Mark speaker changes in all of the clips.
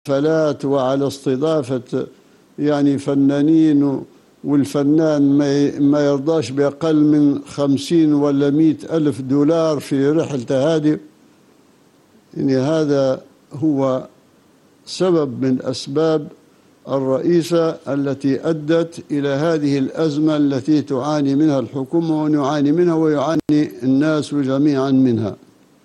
Speaker 1: حفلات وعلى استضافة يعني فنانين، والفنان ما يرضاش بأقل من 50 ولا 100,000 دولار في رحلته هذه. يعني هذا هو سبب من أسباب الرئيسة التي أدت إلى هذه الأزمة التي تعاني منها الحكومة ونعاني منها ويعاني الناس جميعا منها.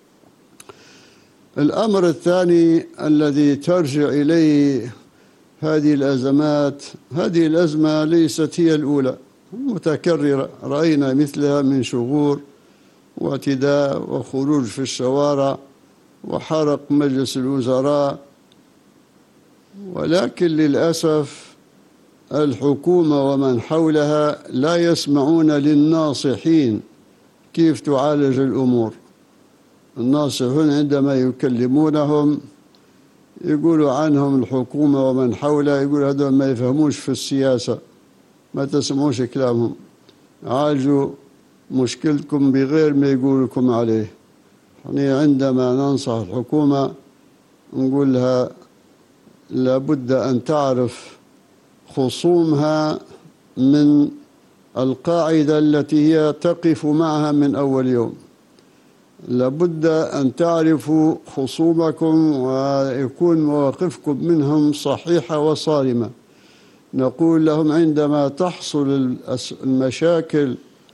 Speaker 1: الأمر الثاني الذي ترجع إليه هذه الأزمات، هذه الأزمة ليست هي الأولى، متكررة، رأينا مثلها من شغور واعتداء وخروج في الشوارع وحرق مجلس الوزراء. ولكن للأسف الحكومة ومن حولها لا يسمعون للناصحين كيف تعالج الأمور. الناصحون عندما يكلمونهم يقولوا عنهم الحكومة ومن حولها، يقولوا هذول ما يفهموش في السياسة، ما تسمعوش كلامهم، عالجوا مشكلتكم بغير ما يقول لكم عليه. يعني عندما ننصح الحكومة نقول لها لابد أن تعرف خصومها من القاعدة التي هي تقف معها من أول يوم. لابد أن تعرفوا خصومكم ويكون مواقفكم منهم صحيحة وصارمة. نقول لهم عندما تحصل المشاكل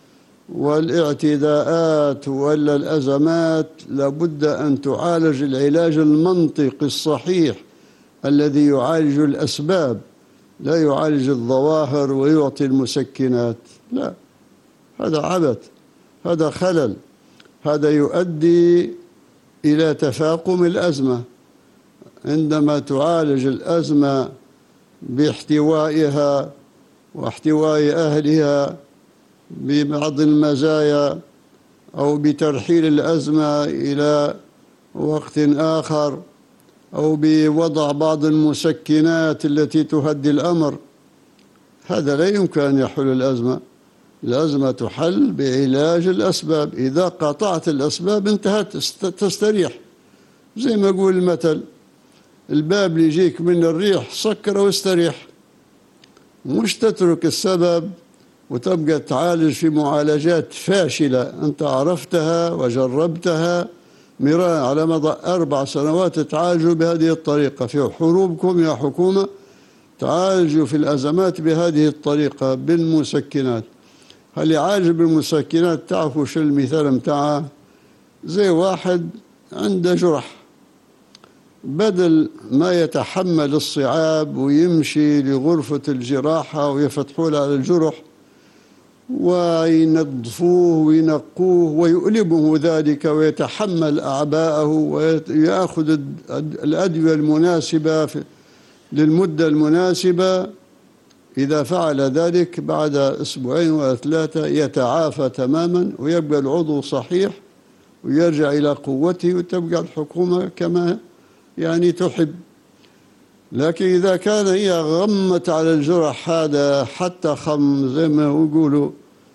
Speaker 1: والاعتداءات ولا الأزمات لابد أن تعالج العلاج المنطقي الصحيح الذي يعالج الأسباب، لا يعالج الظواهر ويعطي المسكنات. لا، هذا عبث، هذا خلل، هذا يؤدي إلى تفاقم الأزمة. عندما تعالج الأزمة باحتوائها واحتواء أهلها ببعض المزايا أو بترحيل الأزمة إلى وقت آخر أو بوضع بعض المسكنات التي تهدي الأمر، هذا لا يمكن أن يحل الأزمة. الأزمة تحل بعلاج الأسباب. إذا قطعت الأسباب انتهت، تستريح. زي ما يقول المثل، الباب اللي يجيك من الريح سكره واستريح. مش تترك السبب وتبقى تعالج في معالجات فاشلة أنت عرفتها وجربتها مراء على مدى 4 سنوات. تعالجوا بهذه الطريقة في حروبكم يا حكومة، تعالجوا في الأزمات بهذه الطريقة بالمسكنات. هل يعالج بالمسكنات؟ تعرفوا شو المثال متاعه؟ زي واحد عنده جرح، بدل ما يتحمل الصعاب ويمشي لغرفة الجراحة ويفتحوا له على الجرح وينظفوه وينقوه ويؤلمه ذلك ويتحمل أعباءه ويأخذ الأدوية المناسبة للمدة المناسبة، إذا فعل ذلك بعد 2 أو 3 يتعافى تماما ويبقى العضو صحيح ويرجع إلى قوته وتبقى الحكومة كما يعني تحب. لكن إذا كان هي غمت على الجرح هذا حتى خم، زي ما يقولوا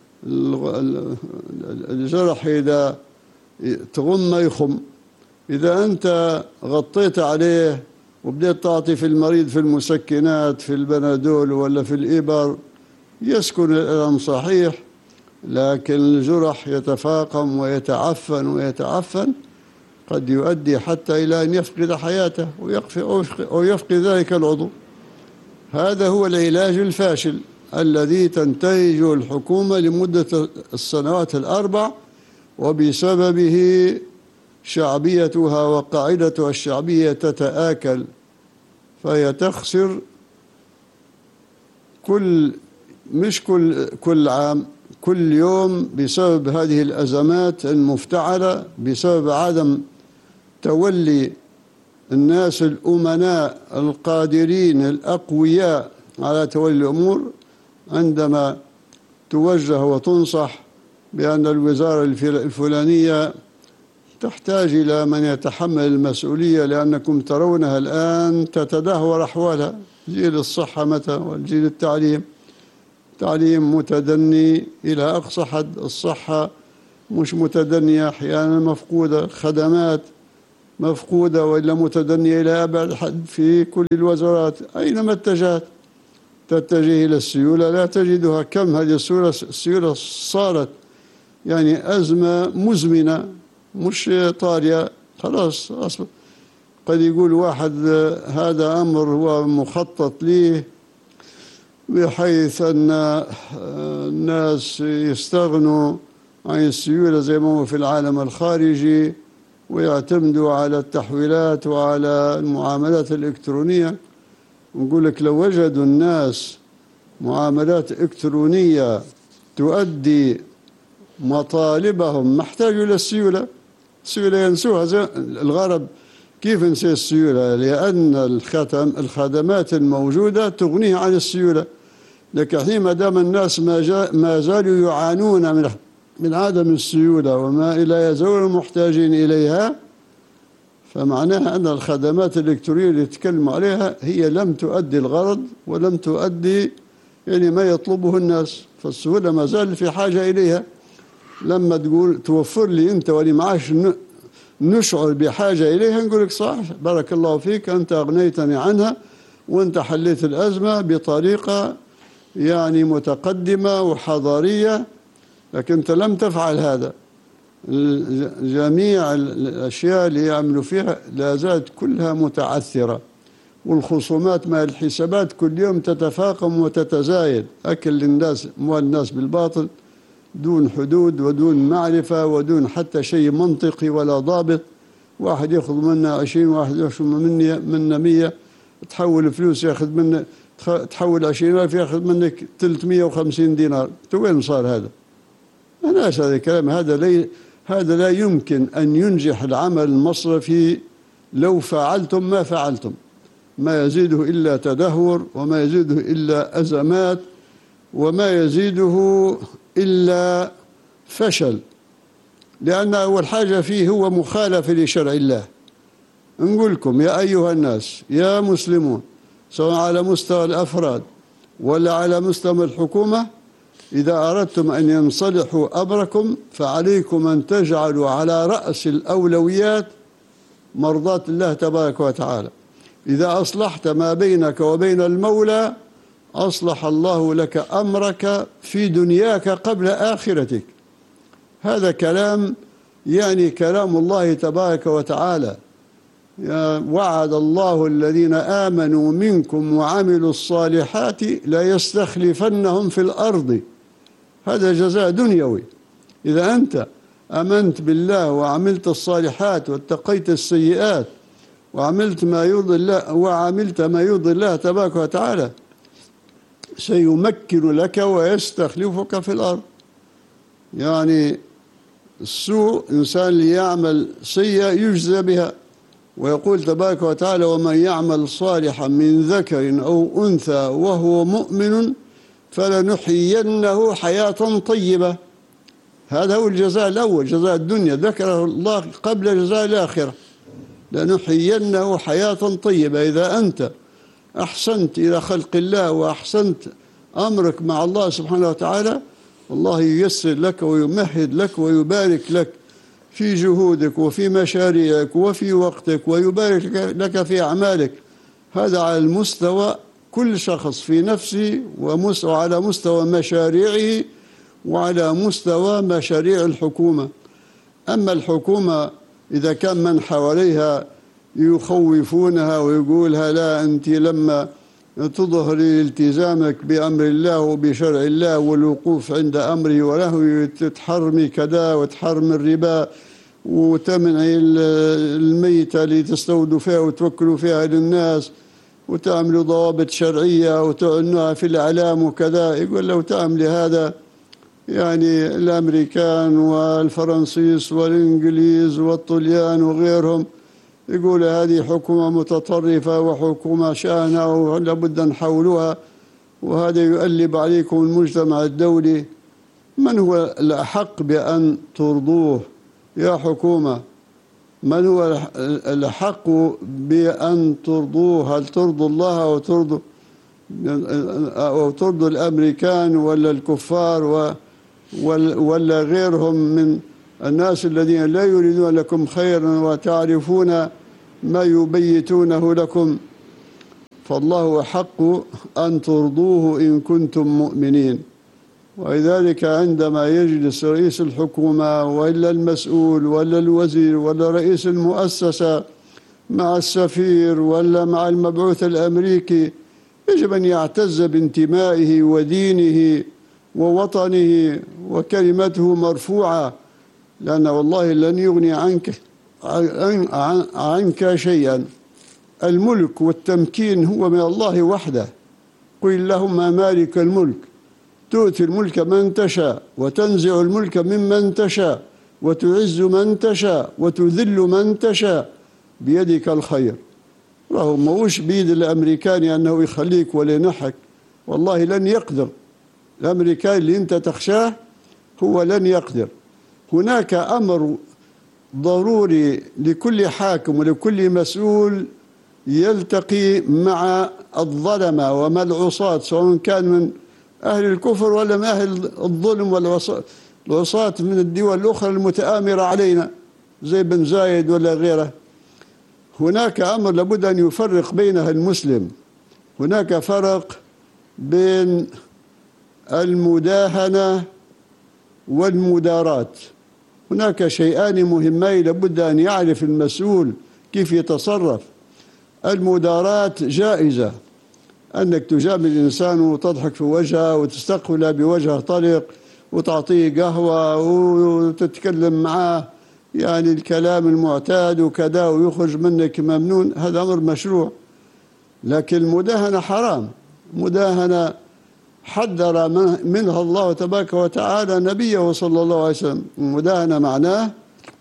Speaker 1: الجرح إذا تغم يخم، إذا أنت غطيت عليه وبدأت تعطي في المريض في المسكنات في البنادول ولا في الإبر يسكن الألم صحيح، لكن الجرح يتفاقم ويتعفن ويتعفن، قد يؤدي حتى إلى أن يفقد حياته أو يفقد ذلك العضو. هذا هو العلاج الفاشل الذي تنتهجه الحكومة لمدة السنوات ال4، وبسببه شعبيتها وقاعدتها الشعبية تتآكل، فهي تخسر مش كل عام، كل يوم، بسبب هذه الأزمات المفتعلة، بسبب عدم تولي الناس الأمناء القادرين الأقوياء على تولي الأمور. عندما توجه وتنصح بأن الوزارة الفلانية تحتاج إلى من يتحمل المسؤولية لأنكم ترونها الآن تتدهور أحوالها، جيل الصحة متى والجيل التعليم، تعليم متدني إلى أقصى حد، الصحة مش متدنية، أحيانا مفقودة، خدمات مفقودة وإلا متدنية إلى أبعد حد في كل الوزارات. أينما اتجهت تتجه إلى السيولة لا تجدها. كم هذه السيولة صارت يعني أزمة مزمنة مش طارئة خلاص. قد يقول واحد هذا أمر هو مخطط ليه بحيث أن الناس يستغنوا عن السيولة زي ما هو في العالم الخارجي ويعتمدوا على التحويلات وعلى المعاملات الإلكترونية. نقول لك لو وجدوا الناس معاملات إلكترونية تؤدي مطالبهم ما احتاجوا إلى السيولة. السيولة ينسوها. زي الغرب كيف نسي السيولة؟ لأن الخدمات الموجودة تغنيه عن السيولة. لكن حين ما دام الناس ما زالوا يعانون من عدم السيولة وما لا يزالوا محتاجين إليها، فمعناها أن الخدمات الإلكترونية اللي يتكلموا عليها هي لم تؤدي الغرض ولم تؤدي يعني ما يطلبه الناس. فالسهولة ما زال في حاجة إليها. لما تقول توفر لي أنت ولي معاش نشعر بحاجة إليها، نقول لك صح بارك الله فيك أنت أغنيتني عنها وأنت حليت الأزمة بطريقة يعني متقدمة وحضارية، لكن أنت لم تفعل هذا. جميع الأشياء اللي يعملوا فيها لا زالت كلها متعثرة، والخصومات مع الحسابات كل يوم تتفاقم وتتزايد. أكل الناس أموال الناس بالباطل دون حدود ودون معرفة ودون حتى شيء منطقي ولا ضابط. واحد يأخذ منا 20 واحد يأخذ منا 100 تحول فلوس يأخذ منا تحول 20,000 يأخذ منك 350 دينار. وين صار هذا؟ ماش هذا الكلام. هذا لا يمكن أن ينجح العمل المصرفي لو فعلتم ما فعلتم. ما يزيده إلا تدهور وما يزيده إلا أزمات وما يزيده إلا فشل. لأن أول حاجة فيه هو مخالفة لشرع الله. نقول لكم يا أيها الناس يا مسلمون سواء على مستوى الأفراد ولا على مستوى الحكومة، إذا أردتم أن ينصلحوا أمركم فعليكم أن تجعلوا على رأس الأولويات مرضاة الله تبارك وتعالى. إذا أصلحت ما بينك وبين المولى أصلح الله لك أمرك في دنياك قبل آخرتك. هذا كلام يعني كلام الله تبارك وتعالى. وعد الله الذين آمنوا منكم وعملوا الصالحات لا يستخلفنهم في الأرض. هذا جزاء دنيوي. إذا أنت آمنت بالله وعملت الصالحات واتقيت السيئات وعملت ما يرضي الله تبارك وتعالى سيمكن لك ويستخلفك في الأرض. يعني السوء إنسان ليعمل سيئة يجزى بها، ويقول تبارك وتعالى ومن يعمل صالحا من ذكر أو أنثى وهو مؤمن فلنحيينه حياة طيبة. هذا هو الجزاء الأول، جزاء الدنيا ذكره الله قبل جزاء الآخرة. لنحيينه حياة طيبة. إذا أنت أحسنت إلى خلق الله وأحسنت أمرك مع الله سبحانه وتعالى، الله ييسر لك ويمهد لك ويبارك لك في جهودك وفي مشاريعك وفي وقتك ويبارك لك في أعمالك. هذا على المستوى كل شخص في نفسه وعلى مستوى مشاريعه وعلى مستوى مشاريع الحكومة. أما الحكومة إذا كان من حواليها يخوفونها ويقولها لا أنت لما تظهري التزامك بأمر الله وبشرع الله والوقوف عند أمره ونهيه تتحرمي كذا وتحرمي الربا وتمنعي الميتة اللي تستودوا فيها وتوكلوا فيها للناس وتعملوا ضوابط شرعية وتعنوها في الإعلام وكذا. يقول لو تعملي هذا يعني الأمريكان والفرنسيس والإنجليز والطليان وغيرهم يقول هذه حكومة متطرفة وحكومة شانة ولابد أن نحولوها، وهذا يؤلب عليكم المجتمع الدولي. من هو الأحق بأن ترضوه يا حكومة؟ من هو الأحق بأن ترضوه؟ هل ترضوا الله أو ترضوا الأمريكان ولا الكفار ولا غيرهم الناس الذين لا يريدون لكم خيرا وتعرفون ما يبيتونه لكم، فالله حق أن ترضوه إن كنتم مؤمنين. ولذلك عندما يجلس رئيس الحكومة ولا المسؤول ولا الوزير ولا رئيس المؤسسة مع السفير ولا مع المبعوث الأمريكي، يجب أن يعتز بانتمائه ودينه ووطنه وكلمته مرفوعة، لأن والله لن يغني عنك شيئا. الملك والتمكين هو من الله وحده. قل اللهم مالك الملك تؤتي الملك من تشاء وتنزع الملك ممن تشاء وتعز من تشاء وتذل من تشاء بيدك الخير. راهو موش بيد الأمريكاني أنه يخليك ولا ينحك، والله لن يقدر. الأمريكاني اللي أنت تخشاه هو لن يقدر. هناك أمر ضروري لكل حاكم ولكل مسؤول يلتقي مع الظلمة ومع العصاة، سواء كان من أهل الكفر ولا من أهل الظلم والعصاة من الدول الأخرى المتآمرة علينا زي بن زايد ولا غيره. هناك أمر لابد أن يفرق بينها المسلم. هناك فرق بين المداهنة والمداراة. هناك شيئان مهمان لابد أن يعرف المسؤول كيف يتصرف. المداراة جائزة، أنك تجامل الإنسان وتضحك في وجهه وتستقبله بوجه طلق وتعطيه قهوة وتتكلم معاه يعني الكلام المعتاد وكذا ويخرج منك ممنون، هذا أمر مشروع. لكن المداهنة حرام. مداهنة حذر منها الله تبارك وتعالى نبيه صلى الله عليه وسلم. المداهنة معناه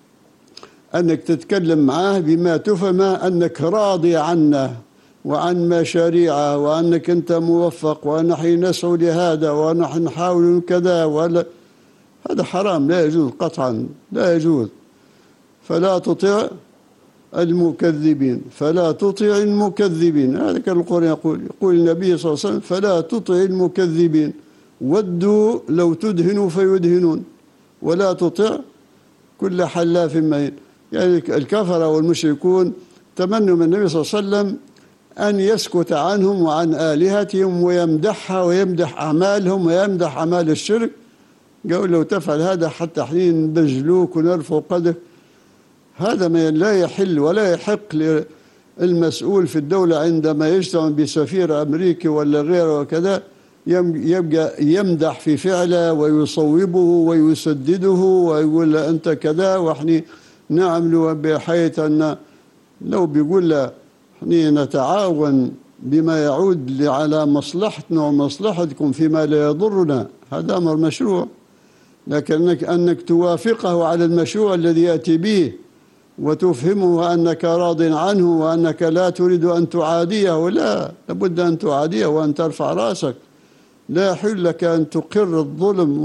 Speaker 1: أنك تتكلم معاه بما تفهمه أنك راضي عنه وعن مشاريعه وأنك أنت موفق ونحن نسعى لهذا ونحن نحاول كذا ولا. هذا حرام، لا يجوز قطعا، لا يجوز. فلا تطع المكذبين، فلا تطع المكذبين. هذا كان القرآن يقول النبي صلى الله عليه وسلم فلا تطع المكذبين ودوا لو تدهنوا فيدهنون ولا تطع كل حلاف مهين. يعني الكفرة والمشركون تمنوا من النبي صلى الله عليه وسلم أن يسكت عنهم وعن آلهتهم ويمدحها ويمدح أعمالهم ويمدح أعمال الشرك. قالوا لو تفعل هذا حتى حين نبجلوك ونرفع قدرك. هذا ما لا يحل ولا يحق للمسؤول في الدولة عندما يجتمع بسفير أمريكي ولا غيره وكذا يبقى يمدح في فعله ويصوبه ويسدده ويقول له أنت كذا وإحنا نعمل بحيث أن لو بيقول له إحنا نتعاون بما يعود على مصلحتنا ومصلحتكم فيما لا يضرنا، هذا أمر مشروع. لكن أنك توافقه على المشروع الذي يأتي به وتفهمه أنك راض عنه وأنك لا تريد أن تعاديه، لا، لابد أن تعاديه وأن ترفع رأسك. لا يحل لك أن تقر الظلم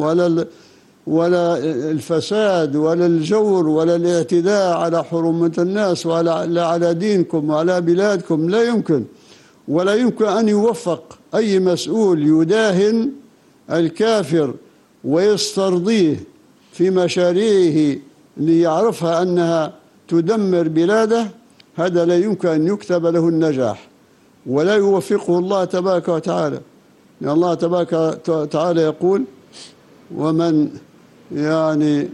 Speaker 1: ولا الفساد ولا الجور ولا الاعتداء على حرمة الناس ولا على دينكم وعلى بلادكم. لا يمكن. ولا يمكن أن يوفق أي مسؤول يداهن الكافر ويسترضيه في مشاريعه ليعرفها أنها تدمر بلاده. هذا لا يمكن أن يكتب له النجاح ولا يوفقه الله تبارك وتعالى. يعني الله تبارك وتعالى يقول ومن يعني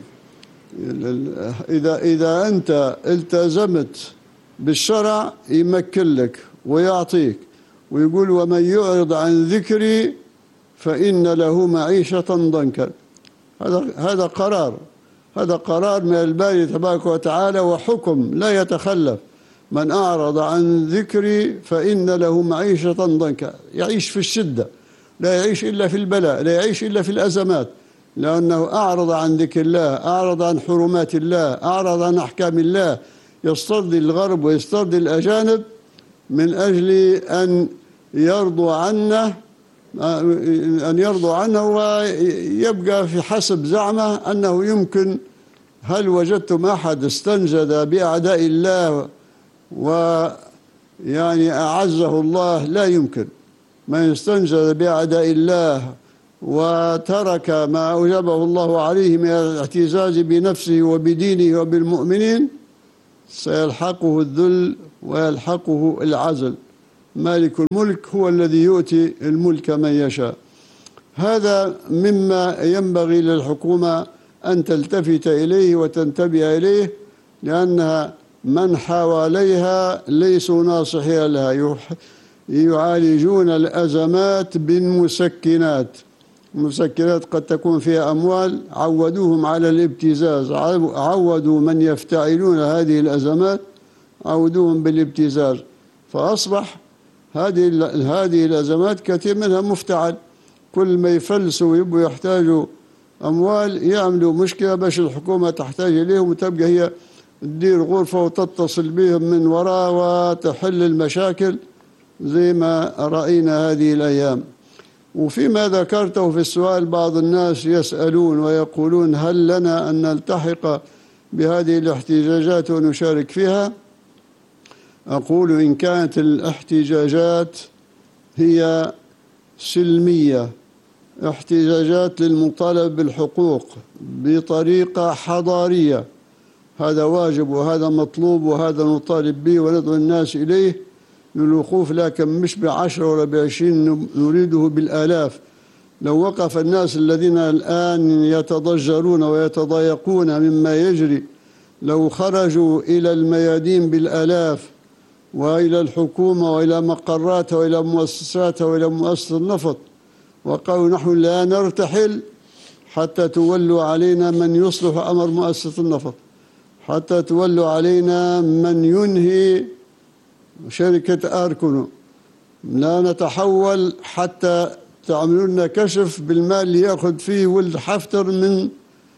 Speaker 1: إذا أنت التزمت بالشرع يمكن لك ويعطيك، ويقول ومن يعرض عن ذكري فإن له معيشة ضنكا. هذا قرار من الباري تبارك وتعالى وحكم لا يتخلف. من أعرض عن ذكري فإن له معيشة ضنكا، يعيش في الشدة، لا يعيش إلا في البلاء، لا يعيش إلا في الأزمات، لأنه أعرض عن ذكر الله، أعرض عن حرمات الله، أعرض عن أحكام الله. يسترضي الغرب ويسترضي الأجانب من أجل أن يرضوا عنه ويبقى في حسب زعمه أنه يمكن. هل وجدتم أحد استنجد بأعداء الله ويعني أعزه الله؟ لا يمكن. من استنجد بأعداء الله وترك ما أوجبه الله عليه من الاعتزاز بنفسه وبدينه وبالمؤمنين سيلحقه الذل ويلحقه العزل. مالك الملك هو الذي يؤتي الملك من يشاء. هذا مما ينبغي للحكومة أن تلتفت إليه وتنتبه إليه، لأنها من حواليها ليسوا ناصحين لها، يعالجون الأزمات بالمسكنات. المسكنات قد تكون فيها أموال، عودوهم على الابتزاز، عودوا من يفتعلون هذه الأزمات عودوهم بالابتزاز، فأصبح هذه الأزمات كثير منها مفتعل. كل ما يفلسوا ويبقوا يحتاجوا أموال يعملوا مشكلة باش الحكومة تحتاج إليهم، وتبقى هي تدير غرفة وتتصل بهم من وراء وتحل المشاكل زي ما رأينا هذه الأيام. وفيما ذكرته في السؤال بعض الناس يسألون ويقولون هل لنا أن نلتحق بهذه الاحتجاجات ونشارك فيها؟ أقول إن كانت الاحتجاجات هي سلمية، احتجاجات للمطالبة بالحقوق بطريقة حضارية، هذا واجب وهذا مطلوب وهذا نطالب به وندعو الناس إليه للوقوف، لكن مش ب10 ولا ب20، نريده بالآلاف. لو وقف الناس الذين الآن يتضجرون ويتضايقون مما يجري، لو خرجوا إلى الميادين بالآلاف وإلى الحكومة وإلى مقراتها وإلى مؤسساتها وإلى مؤسسة النفط وقالوا نحن لا نرتحل حتى تولوا علينا من يصلح أمر مؤسسة النفط، حتى تولوا علينا من ينهي شركة آركونو، لا نتحول حتى تعملوا لنا كشف بالمال اللي يأخذ فيه ولد حفتر من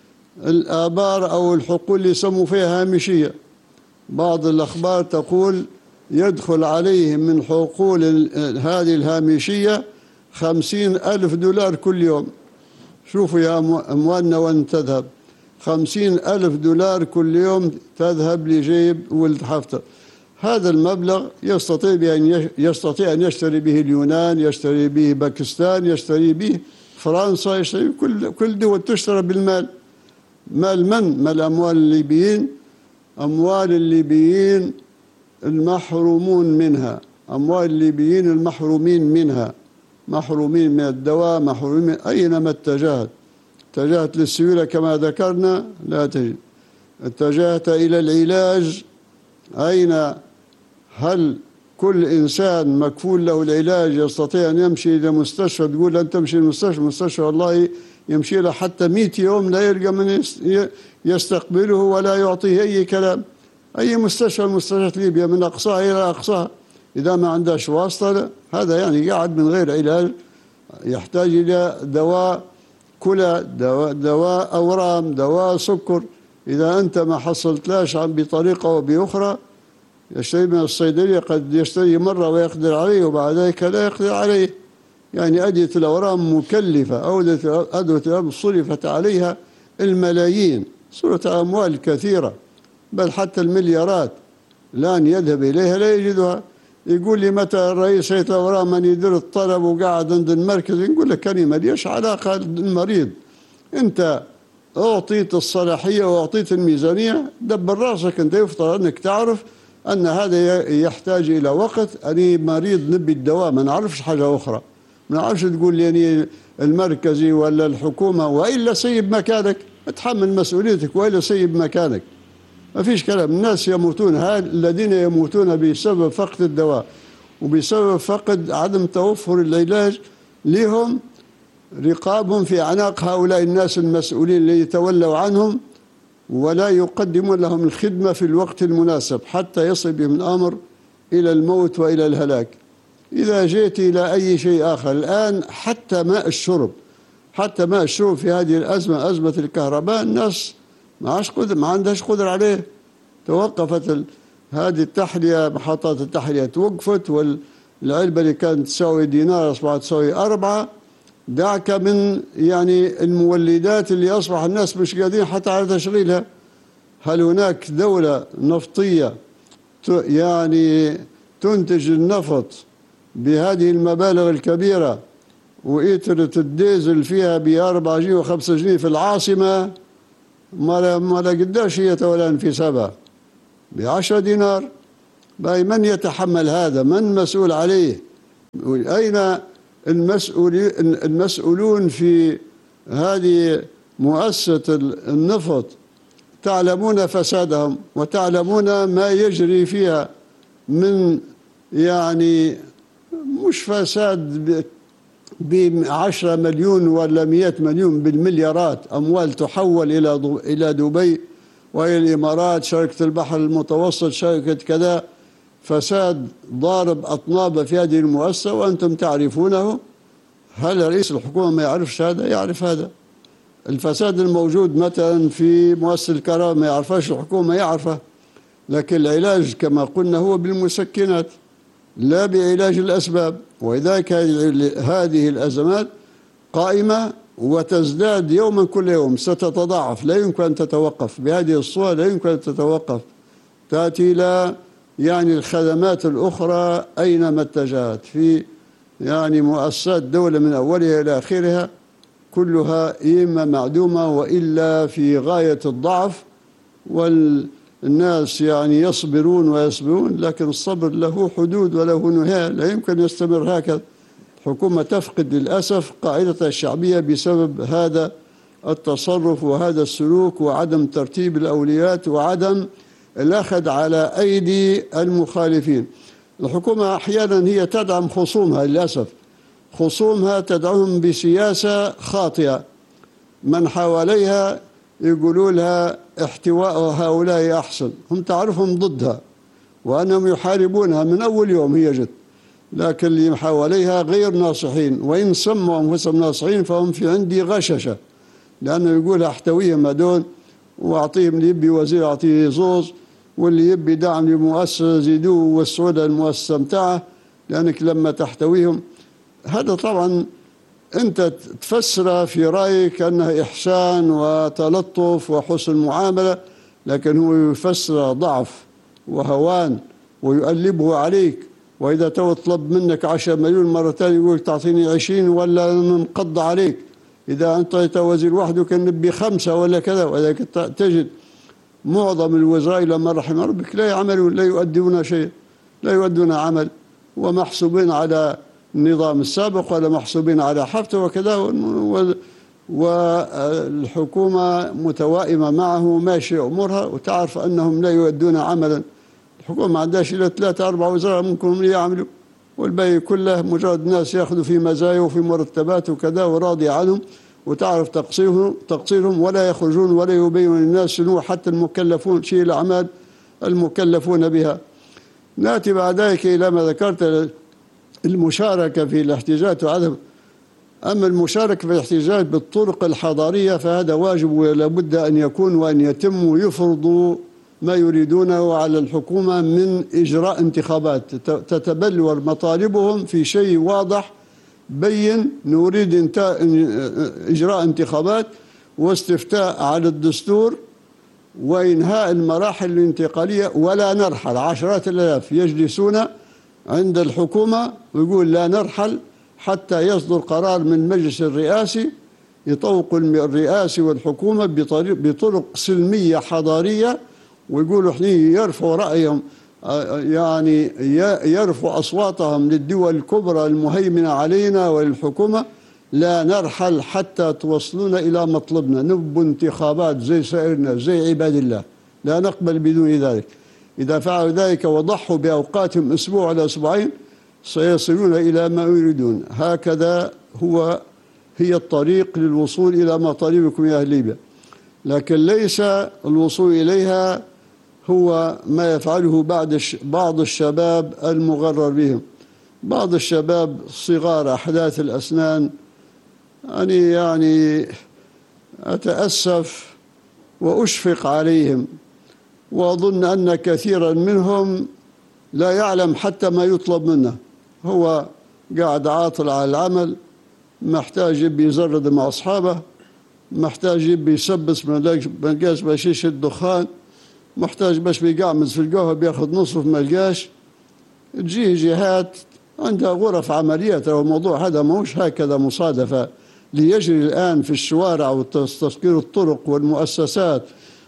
Speaker 1: الآبار أو الحقول اللي يسموا فيها هامشية. بعض الأخبار تقول يدخل عليه من حقول هذه الهامشية 50,000 دولار كل يوم. شوفوا يا أموالنا وين تذهب، 50,000 دولار كل يوم تذهب لجيب ولد حفتر. هذا المبلغ يستطيع أن يشتري به اليونان، يشتري به باكستان، يشتري به فرنسا، يشتري كل دول تشترى بالمال. مال من؟ مال أموال الليبيين، أموال الليبيين المحرومون منها، أموال الليبيين المحرومين منها، محرومين من الدواء، محرومين من أينما اتجهت للسيولة كما ذكرنا لا تجد، اتجهت إلى العلاج أين؟ هل كل إنسان مكفول له العلاج يستطيع أن يمشي إلى مستشفى تقول أن تمشي المستشفى والله يمشي له حتى 100 يوم لا يلقى من يستقبله ولا يعطيه أي كلام؟ أي مستشفى مستشفى ليبيا من أقصاها إلى أقصاها إذا ما عندهاش واسطة، هذا يعني قاعد من غير علاج، يحتاج إلى دواء كلى، دواء أورام، دواء سكر. إذا أنت ما حصلتلاش بطريقة أو بأخرى يشتري من الصيدلية، قد يشتري مرة ويقدر عليه وبعد ذلك لا يقدر عليه. يعني أدوية الأورام مكلفة، أو أدوية الأورام صرفت عليها الملايين، صرفت أموال كثيرة بل حتى المليارات، الآن يذهب إليها لا يجدها. يقول لي متى الرئيس هيئة الأورام من يدير الطلب وقاعد عند المركز؟ نقول لك كلمة ليش علاقة المريض، أنت أعطيت الصلاحية وأعطيت الميزانية، دبر راسك. أنت يفترض أنك تعرف أن هذا يحتاج إلى وقت. أنا مريض نبي الدواء، ما نعرفش حاجة أخرى، ما نعرفش تقول لي يعني المركزي ولا الحكومة، وإلا سيب مكانك، اتحمل مسؤوليتك وإلا سيب مكانك. ما فيش كلام. الناس يموتون، الذين يموتون بسبب فقد الدواء وبسبب فقد عدم توفر العلاج، لهم رقاب في أعناق هؤلاء الناس المسؤولين اللي يتولوا عنهم ولا يقدمون لهم الخدمة في الوقت المناسب حتى يصل بهم الأمر إلى الموت وإلى الهلاك. إذا جئت إلى أي شيء آخر الآن، حتى ماء الشرب في هذه الأزمة، أزمة الكهرباء، الناس ما عندهاش قدرة عليه. توقفت هذه التحلية، محطات التحلية توقفت، والعلبة اللي كانت تساوي دينار أصبحت تساوي 4. دعك من يعني المولدات اللي أصبح الناس مش قادرين حتى على تشغيلها. هل هناك دولة نفطية يعني تنتج النفط بهذه المبالغ الكبيرة وإيترة الديزل فيها ب4 جنيه و5 جنيه في العاصمة، ما لا قداش هي تولان في 7 ب10 دينار. باي من يتحمل هذا؟ من مسؤول عليه؟ أين المسؤولون في هذه مؤسسة النفط؟ تعلمون فسادهم وتعلمون ما يجري فيها من يعني مش فساد ب10 مليون ولا 100 مليون، بالمليارات أموال تحول إلى دبي وإلى الإمارات، شركة البحر المتوسط، شركة كذا. فساد ضارب أطنابه في هذه المؤسسة وأنتم تعرفونه. هل رئيس الحكومة ما يعرفش هذا؟ يعرف هذا. الفساد الموجود مثلا في مؤسسة الكهرباء ما يعرفش الحكومة، يعرفه. لكن العلاج كما قلنا هو بالمسكنات لا بعلاج الأسباب. ولذلك هذه الأزمات قائمة وتزداد يوما كل يوم، ستتضاعف، لا يمكن أن تتوقف بهذه الصورة، لا يمكن أن تتوقف. تأتي إلى يعني الخدمات الأخرى أينما اتجهت في يعني مؤسسات دولة من أولها إلى آخرها كلها إما معدومة وإلا في غاية الضعف. والناس يعني يصبرون ويصبرون، لكن الصبر له حدود وله نهاية، لا يمكن يستمر هكذا. الحكومة تفقد للأسف قاعدتها الشعبية بسبب هذا التصرف وهذا السلوك وعدم ترتيب الأولويات وعدم الأخذ على أيدي المخالفين. الحكومة أحيانا هي تدعم خصومها، للأسف خصومها تدعمهم بسياسة خاطئة. من حواليها يقولوا لها احتواء هؤلاء أحسن، هم تعرفهم ضدها وأنهم يحاربونها من أول يوم هي جت، لكن اللي حواليها غير ناصحين، وإن سموا أنفسهم ناصحين فهم في عندي غششة، لأنه يقول احتويهم هذول وأعطيهم اللي يبي وزير أعطيه زوز، واللي يبي دعم لمؤسسة زيدوه ووسعوا له المؤسسة متاعه، لأنك لما تحتويهم. هذا طبعا أنت تفسر في رأيك أنه إحسان وتلطف وحسن معاملة، لكن هو يفسر ضعف وهوان ويؤلبه عليك. وإذا طلب منك 10 مليون مرة ثانية يقول تعطيني 20 ولا ننقض عليك. إذا أنت وزير وحده كان نبي 5 ولا كذا. وإذا تجد معظم الوزراء لما رحم ربك لا يعملون، لا يؤدون شيء، لا يؤدون عمل، ومحسوبين على النظام السابق ولا محسوبين على حفظه وكذا. والحكومة متوائمة معه ماشي أمورها، وتعرف أنهم لا يؤدون عملا. الحكومة ما عندهاش إلا 3 4 وزراء ممكن يعملوا، والباقي كله مجرد ناس يأخذوا في مزايا وفي مرتبات وكذا وراضي عنهم، وتعرف تقصيرهم ولا يخرجون ولا يبينون للناس شنو حتى المكلفون شيء الأعمال المكلفون بها. نأتي بعد ذلك إلى ما ذكرت، المشاركة في الاحتجاجات وعدم. أما المشاركة في الاحتجاج بالطرق الحضارية فهذا واجب ولا بد أن يكون وأن يتم، ويفرضوا ما يريدونه على الحكومة من إجراء انتخابات. تتبلور مطالبهم في شيء واضح بين، نريد إجراء انتخابات واستفتاء على الدستور وإنهاء المراحل الانتقالية، ولا نرحل. 10,000 يجلسون عند الحكومة ويقول لا نرحل حتى يصدر قرار من المجلس الرئاسي يطوق الرئاسي والحكومة بطرق سلمية حضارية، ويقولوا احنا يرفعوا رأيهم، يعني يرفعوا أصواتهم للدول الكبرى المهيمنة علينا وللحكومة. لا نرحل حتى توصلون إلى مطلبنا، نبوا انتخابات زي سائر الناس زي عباد الله، لا نقبل بدون ذلك. إذا فعلوا ذلك وضحوا بأوقاتهم أسبوع ولا أسبوعين سيصلون إلى ما يريدون. هكذا هي الطريق للوصول إلى مطالبكم يا أهل ليبيا، لكن ليس الوصول إليها هو ما يفعله بعض الشباب المغرر بهم. بعض الشباب صغار أحداث الأسنان، يعني أتأسف وأشفق عليهم، وأظن أن كثيرا منهم لا يعلم حتى ما يطلب منه. هو قاعد عاطل على العمل، محتاج يبي يزرد مع أصحابه، محتاج يبي يسبس ملقاش بشيش الدخان، محتاج باش بيقعمز في القهوة بياخذ نصف ملقاش. تجيه جهات عندها غرف عمليات. الموضوع هذا ماهوش هكذا مصادفة ليجري الآن في الشوارع وتسكير الطرق والمؤسسات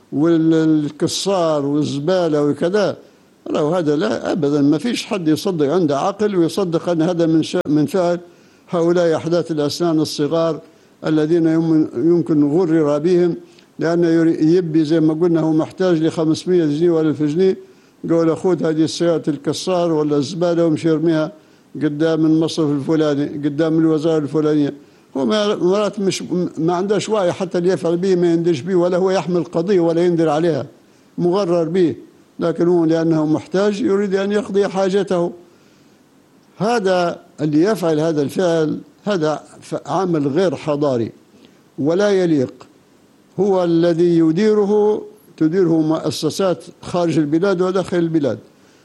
Speaker 1: والكسار والزبالة وكذا. لو هذا لا أبدا، ما فيش حد يصدق عنده عقل ويصدق أن هذا من فعل هؤلاء أحداث الأسنان الصغار الذين يمكن غرر بهم، لأنه يبي زي ما قلنا هو محتاج ل500 جنيه ولا 1000 جنيه، قول خذ هذه السيارة الكسار ولا الزبالة ومشي يرميها قدام المصرف الفلاني، قدام الوزارة الفلانية. هو مرات مش ما عندهش وعي حتى اللي يفعل به، ما يندش به ولا هو يحمل قضية ولا يندر عليها، مغرر به، لكن هو لأنه محتاج يريد أن يقضي حاجته. هذا اللي يفعل هذا الفعل هذا عمل غير حضاري ولا يليق. هو الذي تديره مؤسسات خارج البلاد وداخل البلاد،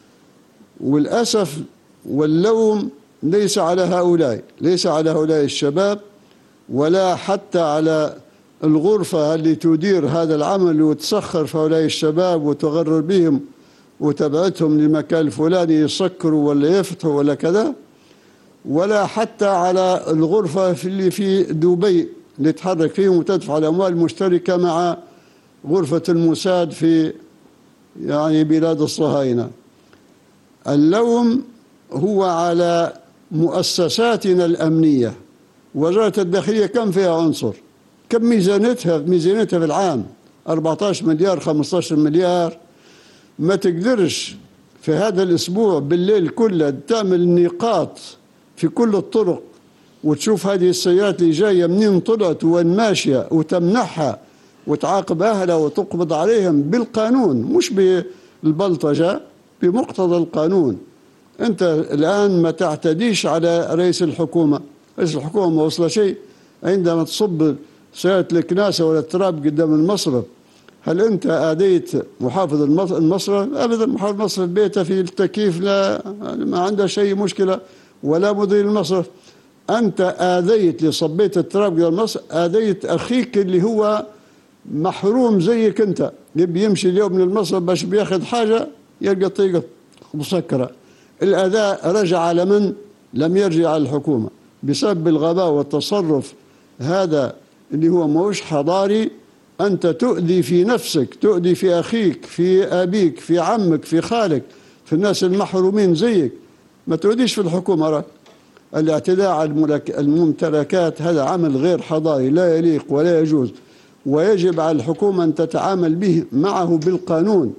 Speaker 1: والأسف واللوم ليس على هؤلاء، ليس على هؤلاء الشباب ولا حتى على الغرفة اللي تدير هذا العمل وتسخر في هؤلاء الشباب وتغرر بهم وتبعتهم للمكان الفلاني يسكروا ولا يفتحوا ولا كذا، ولا حتى على الغرفة اللي في دبي اللي تحرك فيهم وتدفع الأموال مشتركة مع غرفة الموساد في يعني بلاد الصهاينة. اللوم هو على مؤسساتنا الأمنية. وزارة الداخلية كم فيها عنصر؟ كم ميزانيتها في العام؟ 14 مليار 15 مليار. ما تقدرش في هذا الأسبوع بالليل كله تعمل نقاط في كل الطرق وتشوف هذه السيارات اللي جاية منين طلعت وين ماشية وتمنحها وتعاقب أهلها وتقبض عليهم بالقانون، مش بالبلطجة، بمقتضى القانون. أنت الآن ما تعتديش على رئيس الحكومة. رئيس الحكومة ما وصل شيء عندما تصب سيارة الكناسة ولا التراب قدام المصرف. هل أنت آذيت محافظ المصرف؟ أبدا، محافظ المصرف بيته في التكييف، لا ما عنده شيء مشكلة، ولا مدير المصرف. أنت آذيت لصبيت التراب قدام المصرف، آذيت أخيك اللي هو محروم زيك أنت، يبي يمشي اليوم للمصرف باش بياخذ حاجة يلقى طريقة مسكرة. الأذى رجع على من؟ لم يرجع على الحكومة بسبب الغباء والتصرف هذا اللي هو موش حضاري. أنت تؤذي في نفسك، تؤذي في أخيك، في أبيك، في عمك، في خالك، في الناس المحرومين زيك. ما تؤذيش في الحكومة. الاعتداء على الممتلكات هذا عمل غير حضاري، لا يليق ولا يجوز، ويجب على الحكومة أن تتعامل به معه بالقانون.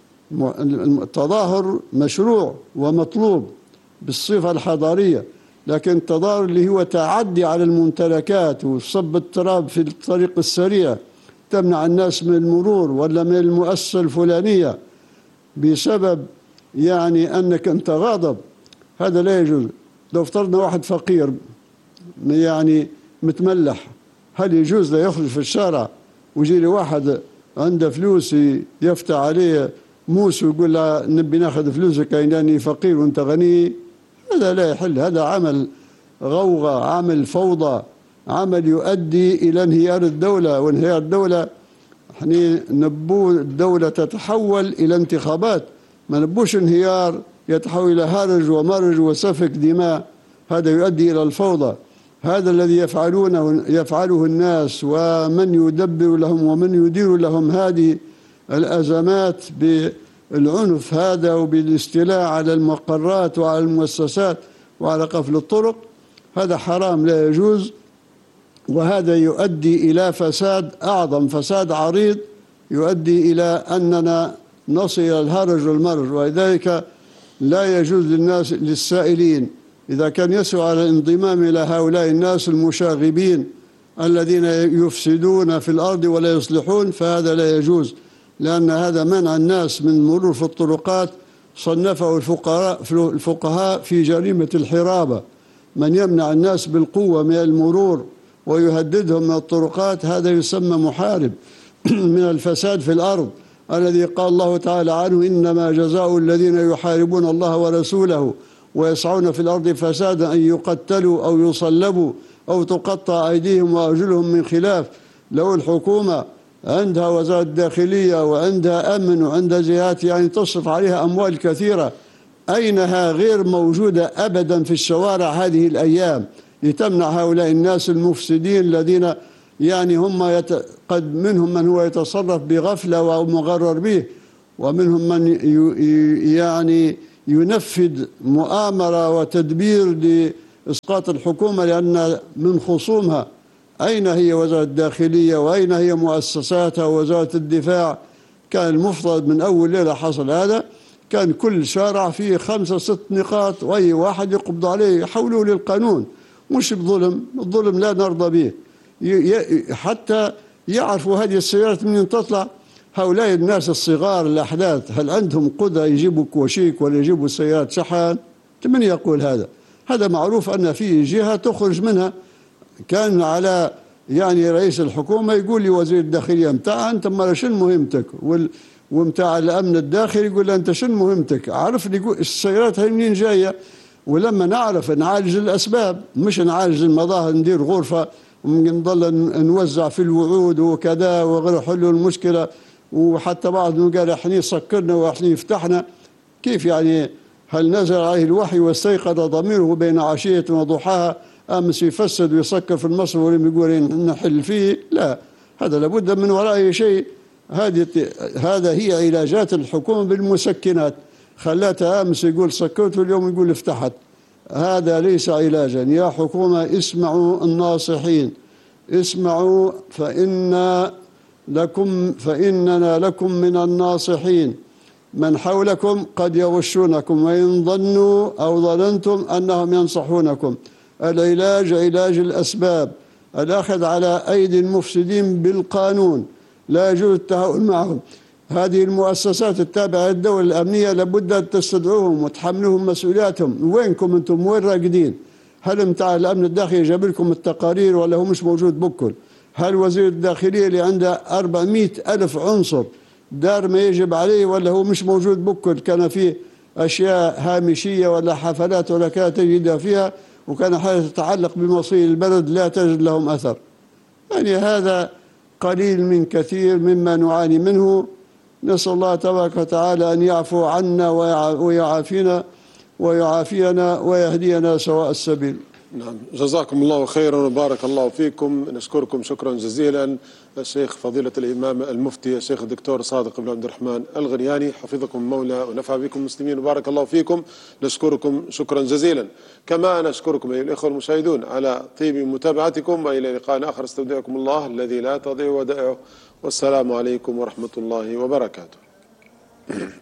Speaker 1: التظاهر مشروع ومطلوب بالصفة الحضارية، لكن التظاهر اللي هو تعدي على الممتلكات وصب التراب في الطريق السريع، تمنع الناس من المرور ولا من المؤسسة الفلانية بسبب يعني أنك أنت غاضب، هذا لا يجوز. لو افترضنا واحد فقير يعني متملح، هل يجوز له يخرج في الشارع ويجي لي واحد عنده فلوس يفتح عليه موس ويقول له نبي ناخذ فلوسك لأني فقير وانت غني؟ هذا لا يحل. هذا عمل غوغة، عمل فوضى، عمل يؤدي إلى انهيار الدولة. وانهيار الدولة احنا نبو الدولة تتحول إلى انتخابات، ما نبوش انهيار يتحول إلى هرج ومرج وسفك دماء. هذا يؤدي إلى الفوضى. هذا الذي يفعله الناس ومن يدبر لهم ومن يدير لهم هذه الأزمات بالعنف هذا وبالاستيلاء على المقرات وعلى المؤسسات وعلى قفل الطرق، هذا حرام لا يجوز. وهذا يؤدي إلى فساد أعظم، فساد عريض يؤدي إلى أننا نصل إلى الهرج والمرج. ولذلك لا يجوز للناس للسائلين إذا كان يسعى على الانضمام إلى هؤلاء الناس المشاغبين الذين يفسدون في الأرض ولا يصلحون، فهذا لا يجوز، لأن هذا منع الناس من المرور في الطرقات. صنفه الفقهاء في جريمة الحرابة. من يمنع الناس بالقوة من المرور ويهددهم من الطرقات هذا يسمى محارب من الفساد في الأرض، الذي قال الله تعالى عنه إنما جزاء الذين يحاربون الله ورسوله ويسعون في الأرض فسادا أن يقتلوا أو يصلبوا أو تقطع أيديهم وأرجلهم من خلاف. لو الحكومة عندها وزارة الداخلية وعندها أمن وعندها جهات يعني تصرف عليها أموال كثيرة، أينها غير موجودة أبدا في الشوارع هذه الأيام لتمنع هؤلاء الناس المفسدين الذين يعني قد منهم من هو يتصرف بغفلة ومغرر به، ومنهم من يعني ينفذ مؤامرة وتدبير لإسقاط الحكومة لأن من خصومها. أين هي وزارة الداخلية وأين هي مؤسساتها ووزارة الدفاع؟ كان المفترض من أول ليلة حصل هذا كان كل شارع فيه 5 6 نقاط وأي واحد يقبض عليه يحولوه للقانون، مش بظلم. الظلم لا نرضى به. حتى يعرفوا هذه السيارات منين تطلع. هؤلاء الناس الصغار الأحداث هل عندهم قدرة يجيبوا كوشيك ولا يجيبوا سيارات شحن؟ من يقول هذا؟ هذا معروف أن في جهة تخرج منها. كان على يعني رئيس الحكومة يقول لي وزير الداخلية متاع أنت ما شنو مهمتك، ومتاع الأمن الداخلي يقول له أنت شنو مهمتك؟ عرف لي السيارات هاي منين جاية. ولما نعرف نعالج الأسباب مش نعالج المظاهر، ندير غرفة ونضل نوزع في الوعود وكذا وغير حلوا المشكلة. وحتى بعضهم قال احنا سكرنا واحنا يفتحنا. كيف يعني؟ هل نزل عليه الوحي واستيقظ ضميره بين عشية وضحاها أمس يفسد ويسكر في المصرف ولم يقول نحل فيه؟ لا، هذا لابد من ورائه شيء. هذا هي علاجات الحكومة بالمسكنات. خلاتها أمس يقول سكرت واليوم يقول افتحت. هذا ليس علاجا. يا حكومة اسمعوا الناصحين، اسمعوا فإننا لكم من الناصحين. من حولكم قد يغشونكم وإن ظنوا أو ظننتم أنهم ينصحونكم. العلاج علاج الأسباب، الأخذ على أيدي المفسدين بالقانون، لا يجوز التهاون معهم. هذه المؤسسات التابعة للدولة الأمنية لابد أن تستدعوهم وتحملوهم مسؤولياتهم. وينكم أنتم؟ وين راقدين؟ هل متاع الأمن الداخلي جاب لكم التقارير ولا هو مش موجود بكل؟ هل وزير الداخلية اللي عنده 400,000 عنصر دار ما يجب عليه ولا هو مش موجود بكل؟ كان فيه أشياء هامشية ولا حفلات ولا كانت تجدها فيها، وكان حاجة تتعلق بمصير البلد لا تجد لهم أثر. يعني هذا قليل من كثير مما نعاني منه. نسأل الله تبارك وتعالى أن يعفو عنا ويعافينا ويهدينا سواء السبيل.
Speaker 2: نعم، جزاكم الله خيرا وبارك الله فيكم. نشكركم شكرا جزيلا الشيخ فضيلة الإمام المفتي الشيخ الدكتور صادق بن عبد الرحمن الغرياني، حفظكم المولى ونفع بكم المسلمين وبارك الله فيكم. نشكركم شكرا جزيلا. كما نشكركم أيها الإخوة المشاهدون على طيب متابعتكم، وإلى لقاء آخر استودعكم الله الذي لا تضيع ودائعه، والسلام عليكم ورحمة الله وبركاته.